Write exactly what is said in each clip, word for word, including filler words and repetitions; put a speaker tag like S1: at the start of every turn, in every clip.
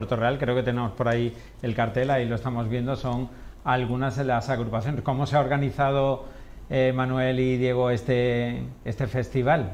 S1: Puerto Real, creo que tenemos por ahí el cartel, ahí lo estamos viendo, son algunas de las agrupaciones. ¿Cómo se ha organizado, eh, Manuel y Diego, este, este festival?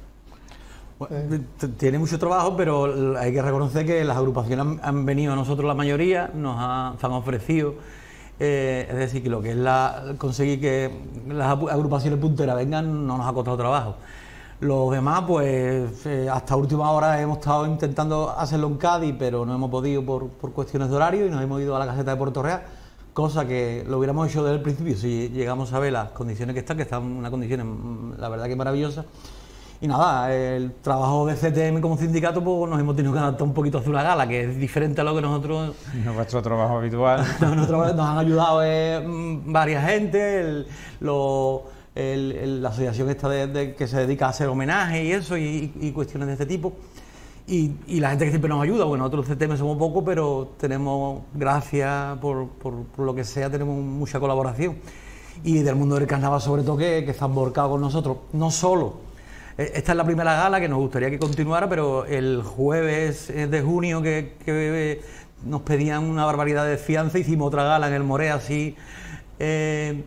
S2: Tiene mucho trabajo, pero hay que reconocer que las agrupaciones han, han venido a nosotros, la mayoría, nos han, se han ofrecido, eh, es decir, que lo que es la, conseguir que las agrupaciones punteras vengan no nos ha costado trabajo. Los demás, pues eh, hasta última hora hemos estado intentando hacerlo en Cádiz, pero no hemos podido por, por cuestiones de horario y nos hemos ido a la caseta de Puerto Real, cosa que lo hubiéramos hecho desde el principio si llegamos a ver las condiciones que están, que están en unas condiciones, la verdad que maravillosas. Y nada, el trabajo de C T M como sindicato, pues nos hemos tenido que adaptar un poquito a hacer una gala, que es diferente a lo que nosotros...
S1: No, vuestro trabajo habitual.
S2: Nosotros nos han ayudado eh, varias gente, el, lo, el, el, la asociación esta de, de, que se dedica a hacer homenaje y eso, y, y cuestiones de este tipo. Y, y la gente que siempre nos ayuda, bueno, nosotros C T M somos pocos, pero tenemos, gracias por, por, por lo que sea, tenemos mucha colaboración. Y del mundo del carnaval sobre todo, que, que están volcados con nosotros, no solo. Esta es la primera gala que nos gustaría que continuara, pero el jueves de junio que, que nos pedían una barbaridad de fianza, hicimos otra gala en el Moré así, eh,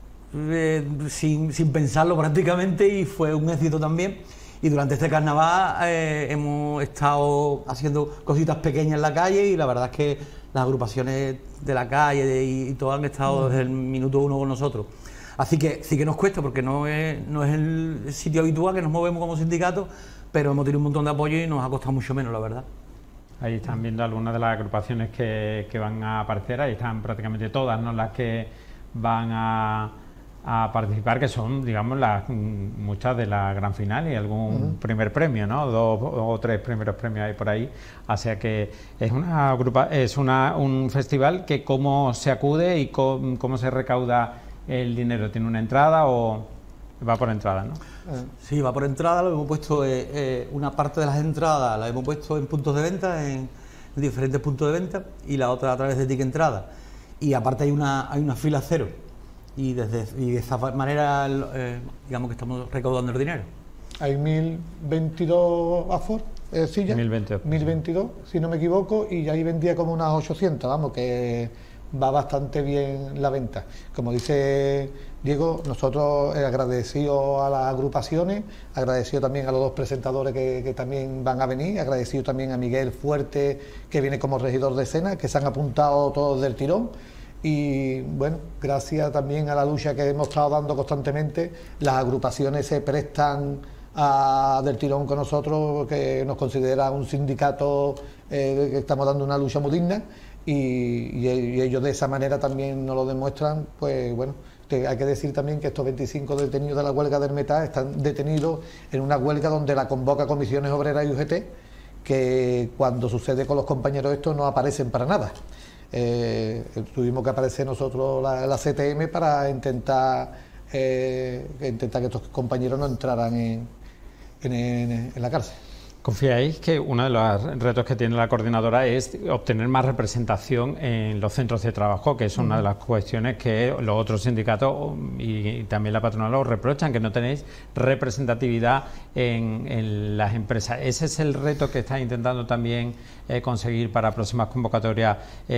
S2: eh, sin, sin pensarlo prácticamente, y fue un éxito también. Y durante este carnaval eh, hemos estado haciendo cositas pequeñas en la calle, y la verdad es que las agrupaciones de la calle y, y todas han estado desde el minuto uno con nosotros. Así que sí que nos cuesta, porque no es, no es el sitio habitual que nos movemos como sindicato, pero hemos tenido un montón de apoyo y nos ha costado mucho menos, la verdad.
S1: Ahí están viendo algunas de las agrupaciones que, que van a aparecer, ahí están prácticamente todas, ¿no?, las que van a, a participar, que son, digamos, las muchas de la gran final y algún uh-huh. primer premio, ¿no?, dos o tres primeros premios hay por ahí. O sea que es una agrupa, es una, un festival que cómo se acude y cómo, cómo se recauda el dinero. ¿Tiene una entrada o va por entrada, no?
S2: Sí, va por entrada. Lo hemos puesto, eh, eh, una parte de las entradas la hemos puesto en puntos de venta, en, en diferentes puntos de venta, y la otra a través de Ticket Entrada. Y aparte hay una hay una fila cero, y desde y de esa manera eh, digamos que estamos recaudando el dinero.
S3: Hay mil veintidós afor, eh, sillas,
S1: mil veintidós,
S3: si no me equivoco, y ahí vendía como unas ochocientas, vamos, que va bastante bien la venta. Como dice Diego, nosotros eh, agradecidos a las agrupaciones, agradecidos también a los dos presentadores que, que también van a venir, agradecido también a Miguel Fuerte, que viene como regidor de escena, que se han apuntado todos del tirón. Y bueno, gracias también a la lucha que hemos estado dando constantemente, las agrupaciones se prestan a, del tirón con nosotros, que nos considera un sindicato eh, que estamos dando una lucha muy digna. Y, y, y ellos de esa manera también nos lo demuestran. Pues bueno, te, hay que decir también que estos veinticinco detenidos de la huelga del Metal están detenidos en una huelga donde la convoca Comisiones Obreras y U G T, que cuando sucede con los compañeros estos no aparecen para nada. Eh, tuvimos que aparecer nosotros la, la C T M para intentar, eh, intentar que estos compañeros no entraran en, en, en, en la cárcel.
S1: ¿Confiáis que uno de los retos que tiene la coordinadora es obtener más representación en los centros de trabajo, que es una de las cuestiones que los otros sindicatos y también la patronal os reprochan, que no tenéis representatividad en, en las empresas? ¿Ese es el reto que estáis intentando también eh, conseguir para próximas convocatorias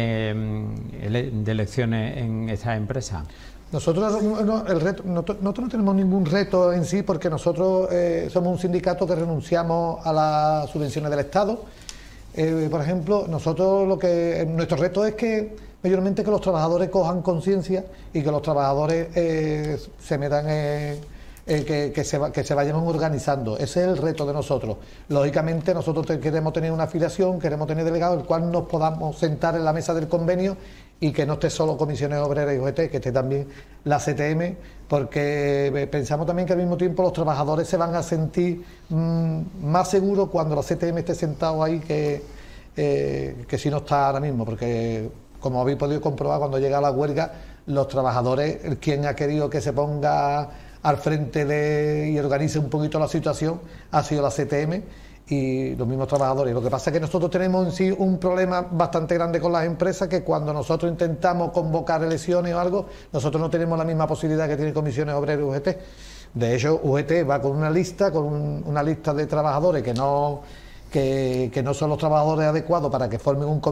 S1: eh, de elecciones en estas empresas?
S3: Nosotros no, el reto, nosotros no tenemos ningún reto en sí, porque nosotros eh, somos un sindicato que renunciamos a las subvenciones del Estado. Eh, por ejemplo, nosotros lo que nuestro reto es que mayormente que los trabajadores cojan conciencia y que los trabajadores eh, se metan en, eh, que, que, se, que se vayan organizando. Ese es el reto de nosotros. Lógicamente nosotros te, queremos tener una afiliación, queremos tener delegados, el cual nos podamos sentar en la mesa del convenio y que no esté solo Comisiones Obreras y U G T, que esté también la C T M, porque pensamos también que al mismo tiempo los trabajadores se van a sentir mmm, más seguros cuando la C T M esté sentado ahí que, eh, que si no está ahora mismo, porque como habéis podido comprobar, cuando llega la huelga, los trabajadores, quien ha querido que se ponga al frente de y organice un poquito la situación ha sido la C T M y los mismos trabajadores. Lo que pasa es que nosotros tenemos en sí un problema bastante grande con las empresas, que cuando nosotros intentamos convocar elecciones o algo, nosotros no tenemos la misma posibilidad que tiene Comisiones Obreras y U G T. De hecho, U G T va con una lista, con un, una lista de trabajadores que no que, que no son los trabajadores adecuados para que formen un